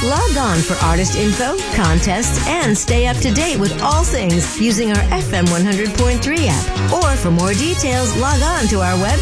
Log on for artist info, contests, and stay up to date with all things using our FM 100.3 app. Or for more details, log on to our website